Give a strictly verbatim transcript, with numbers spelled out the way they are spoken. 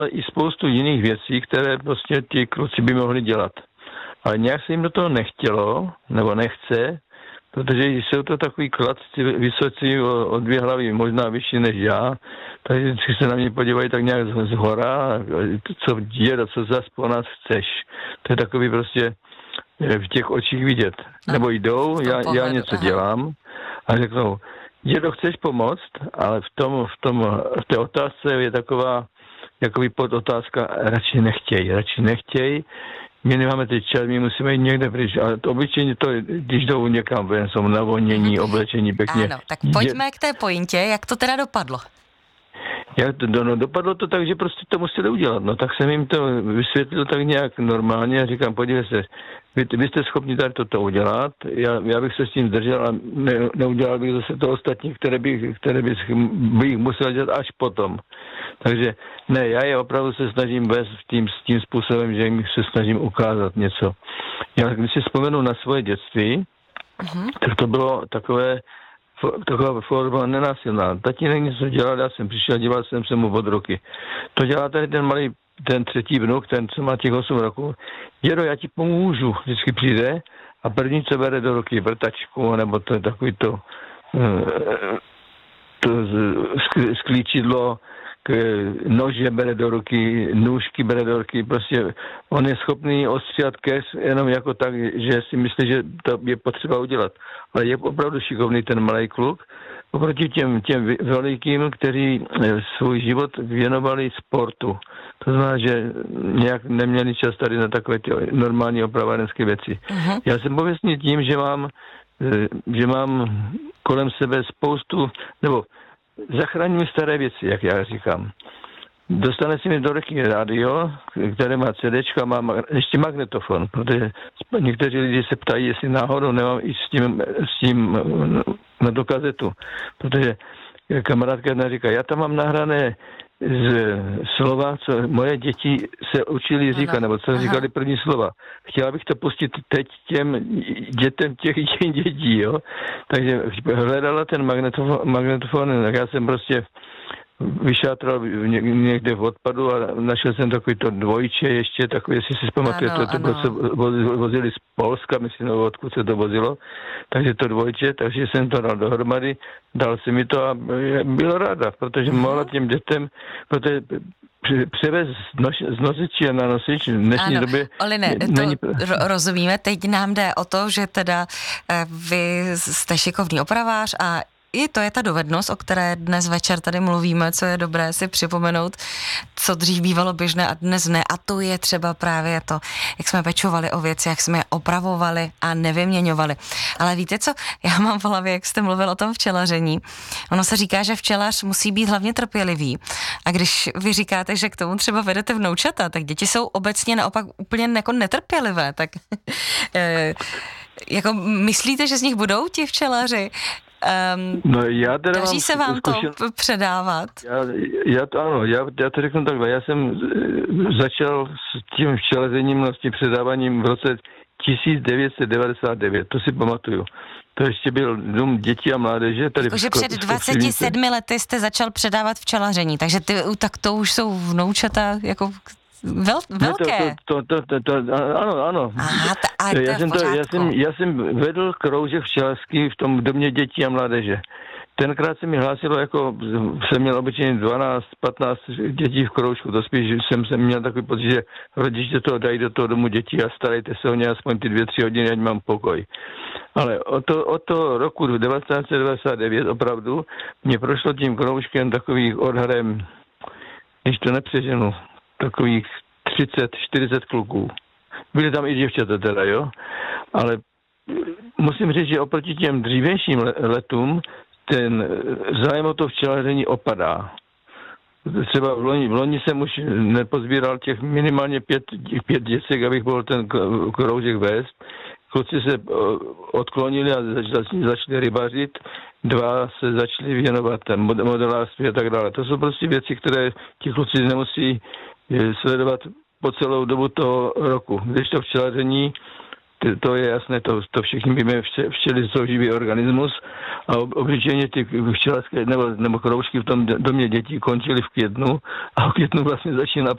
i spoustu jiných věcí, které prostě ti kluci by mohli dělat. Ale nějak se jim do toho nechtělo, nebo nechce, protože jsou to takový kladci vysocí o, o dvě hlavy, možná vyšší než já, takže vždycky se na mě podívají tak nějak z, z hora, co děda, co zas po nás chceš. To je takový prostě v těch očích vidět. Nebo jdou, já, já něco dělám a řeknou, dědo, chceš pomoct, ale v tom, v tom, v té otázce je taková jakoby podotázka, radši nechtěj, radši nechtěj, my nemáme teď čas, my musíme jít někde pryč, ale to obyčejně to, když jdou někam ven, jsou navonění, mm-hmm. oblečení pěkně. Ano, tak pojďme je... k té pointě, jak to teda dopadlo? Jak to, no, dopadlo to tak, že prostě to museli udělat, no tak jsem jim to vysvětlil tak nějak normálně a říkám, podívej se, vy, vy jste schopni tady toto udělat, já, já bych se s tím zdržel a ne, neudělal bych zase to ostatní, které bych, které bych, bych musel dělat až potom. Takže ne, já je opravdu se snažím vést tím, s tím způsobem, že jim se snažím ukázat něco. Já když si vzpomenu na svoje dětství, uh-huh. tak to bylo takové taková forma nenásilná. Tatínek něco dělal, já jsem přišel, díval jsem se mu od ruky. To dělá tady ten malý, ten třetí vnuk, ten, co má těch osm roků. Dědo, já ti pomůžu. Vždycky přijde a první, co bere do ruky, vrtačku, nebo to je takový to, to sklíčidlo, nože bere do ruky, nůžky bere do ruky, prostě on je schopný ostříhat keř jenom jako tak, že si myslí, že to je potřeba udělat. Ale je opravdu šikovný ten malý kluk, oproti těm, těm velikým, kteří svůj život věnovali sportu. To znamená, že nějak neměli čas tady na takové ty normální opravárenské věci. Uh-huh. Já jsem pověstný tím, že mám, že mám kolem sebe spoustu, nebo zachraňuji staré věci, jak já říkám. Dostane si mi do ruky rádio, které má CDčka, má ještě magnetofon, protože někteří lidi se ptají, jestli náhodou nemám i s tím, s tím na tu kazetu. Protože kamarádka jedna říká, já tam mám nahrané z slova, co moje děti se učili říkat, nebo co říkali první slova. Chtěla bych to pustit teď těm dětem těch dětí, jo. Takže hledala ten magnetofon, magnetofon, tak já jsem prostě vyšátral někde v odpadu a našel jsem takový to dvojče ještě, takový, jestli si vzpamatujete, to, to bylo, co vozili z Polska, myslím, nebo odkud se to vozilo, takže to dvojče, takže jsem to dal dohromady, dal si mi to a byla ráda, protože mohla těm dětem, protože převez z nosiče na nosič v dnešní ano, době... Oline, není... to rozumíme, teď nám jde o to, že teda vy jste šikovný opravář a i to je ta dovednost, o které dnes večer tady mluvíme, co je dobré si připomenout, co dřív bývalo běžné a dnes ne. A to je třeba právě to, jak jsme pečovali o věci, jak jsme je opravovali a nevyměňovali. Ale víte co, já mám v hlavě, jak jste mluvil o tom včelaření. Ono se říká, že včelař musí být hlavně trpělivý. A když vy říkáte, že k tomu třeba vedete vnoučata, tak děti jsou obecně naopak úplně jako netrpělivé. Tak jako myslíte, že z nich budou ti včelaři? Um, no já teda daří se vám zkušen... to předávat? Já, já to ano, já, já to řeknu takhle. Já jsem začal s tím včelařením, s tím předáváním v roce tisíc devět set devadesát devět, to si pamatuju. To ještě byl dům dětí a mládeže. Jakože před dvaceti sedmi lety jste začal předávat včelaření, takže ty, tak to už jsou vnoučata jako... Vel, velké. Ne, to, to, to, to, to, ano, ano. Aha, ta, a já, jsem to, já, jsem, já jsem vedl kroužek včelařský v tom domě dětí a mládeže. Tenkrát se mi hlásilo, jako jsem měl obyčejně dvanáct patnáct dětí v kroužku, to spíš jsem, jsem měl takový pocit, že rodiče to dají do toho domu dětí a starejte se o ně aspoň ty dvě, tři hodiny, ať mám pokoj. Ale od to, od toho roku devatenáct set devadesát devět opravdu mě prošlo tím kroužkem takových odhadem, když to nepřeženu, takových třicet čtyřicet kluků. Byly tam i děvčata teda, jo? Ale musím říct, že oproti těm dřívějším letům ten zájem o to včelaření opadá. Třeba v loni, v loni jsem už nepozbíral těch minimálně pět, pět děcek, abych mohl ten kroužek vést. Kluci se odklonili a začali, začali rybařit, dva se začali věnovat modelářství a tak dále. To jsou prostě věci, které ti kluci nemusí sledovat po celou dobu toho roku. Když to včelaření, to je jasné, to, to všichni víme, včely jsou živý organismus a obyčejně ty včelařské nebo, nebo kroužky v tom domě dětí končily v květnu a v květnu vlastně začíná